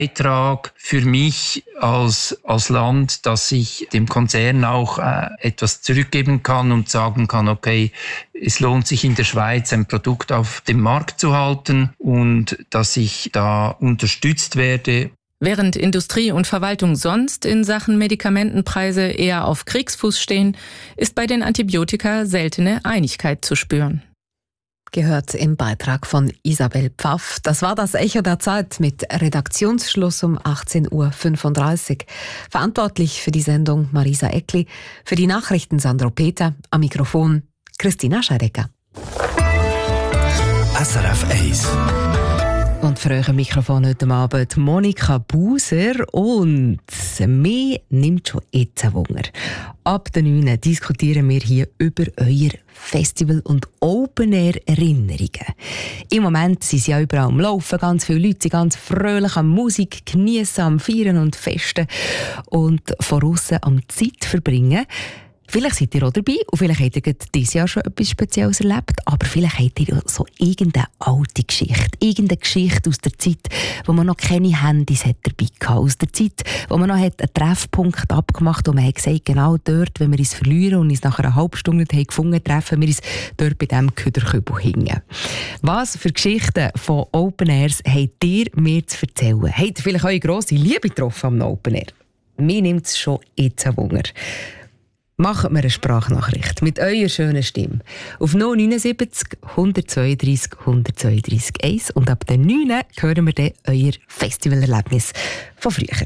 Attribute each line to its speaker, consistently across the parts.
Speaker 1: Beitrag für mich als Land, dass ich dem Konzern auch etwas zurückgeben kann und sagen kann, okay, es lohnt sich in der Schweiz ein Produkt auf dem Markt zu halten und dass ich da unterstützt werde.
Speaker 2: Während Industrie und Verwaltung sonst in Sachen Medikamentenpreise eher auf Kriegsfuß stehen, ist bei den Antibiotika seltene Einigkeit zu spüren.
Speaker 3: Gehört im Beitrag von Isabel Pfaff. Das war das Echo der Zeit mit Redaktionsschluss um 18.35 Uhr. Verantwortlich für die Sendung Marisa Eckli, für die Nachrichten Sandro Peter, am Mikrofon Christina Scheidegger.
Speaker 4: SRF 1.
Speaker 3: Und für euch am Mikrofon heute Abend Monika Buser. Und mir nimmt schon jetzt ein Wunder. Ab der 9. diskutieren wir hier über euer Festival- und Open-Air-Erinnerungen. Im Moment sind sie ja überall am Laufen. Ganz viele Leute sind ganz fröhlich am Musik geniessen, am Feiern und Festen und von aussen am Zeit verbringen. Vielleicht seid ihr auch dabei und vielleicht habt ihr dieses Jahr schon etwas Spezielles erlebt, aber vielleicht habt ihr so irgendeine alte Geschichte. Irgendeine Geschichte aus der Zeit, wo man noch keine Handys hat dabei hatte. Aus der Zeit, wo man noch einen Treffpunkt abgemacht hat und man hat gesagt, genau dort, wenn wir uns verlieren und uns nach einer halben Stunde haben gefunden, treffen wir uns dort bei diesem Köderkübel hingen. Was für Geschichten von Open Airs habt ihr mir zu erzählen? Habt ihr vielleicht eure grosse Liebe getroffen am Open Air? Mir nimmt es schon jetzt ein Wunder. Macht mir eine Sprachnachricht mit eurer schönen Stimme auf 079 132 132 1 und ab der 9. hören wir dann euer Festivalerlebnis von früher.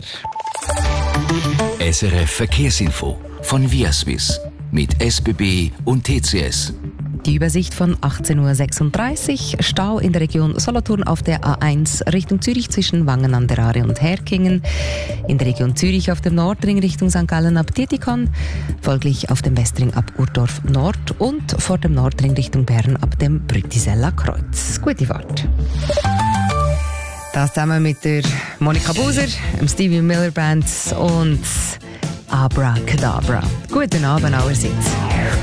Speaker 4: SRF Verkehrsinfo von Viaswiss mit SBB und TCS.
Speaker 3: Die Übersicht von 18.36 Uhr. Stau in der Region Solothurn auf der A1 Richtung Zürich zwischen Wangen an der Aare und Herkingen. In der Region Zürich auf dem Nordring Richtung St. Gallen ab Dietikon. Folglich auf dem Westring ab Urdorf Nord und vor dem Nordring Richtung Bern ab dem Brütiseller Kreuz. Gute Fahrt. Das zusammen mit der Monika Buser, dem Stevie Miller Band und Abracadabra. Guten Abend allerseits.